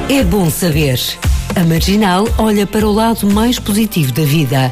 É bom saber. A Marginal olha para o lado mais positivo da vida.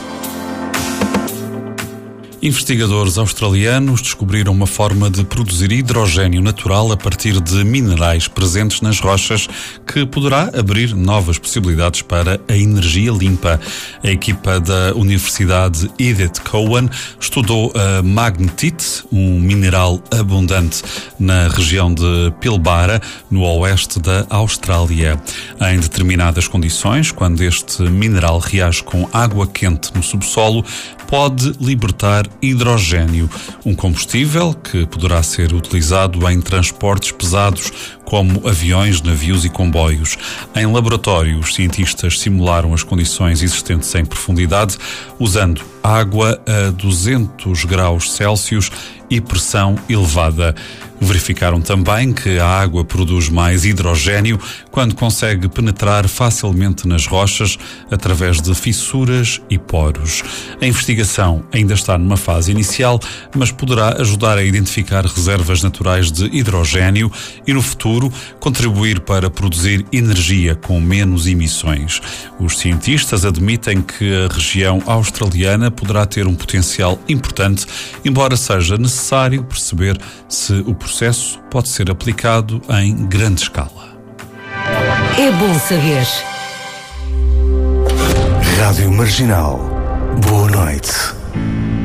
Investigadores australianos descobriram uma forma de produzir hidrogénio natural a partir de minerais presentes nas rochas que poderá abrir novas possibilidades para a energia limpa. A equipa da Universidade Edith Cowan estudou a magnetite, um mineral abundante na região de Pilbara, no oeste da Austrália. Em determinadas condições, quando este mineral reage com água quente no subsolo, pode libertar hidrogénio, um combustível que poderá ser utilizado em transportes pesados como aviões, navios e comboios. Em laboratório, os cientistas simularam as condições existentes em profundidade, usando água a 200 graus Celsius e pressão elevada. Verificaram também que a água produz mais hidrogénio quando consegue penetrar facilmente nas rochas através de fissuras e poros. A investigação ainda está numa fase inicial, mas poderá ajudar a identificar reservas naturais de hidrogénio e, no futuro, contribuir para produzir energia com menos emissões. Os cientistas admitem que a região australiana poderá ter um potencial importante, embora seja necessário perceber se o processo pode ser aplicado em grande escala. É bom saber. Rádio Marginal. Boa noite.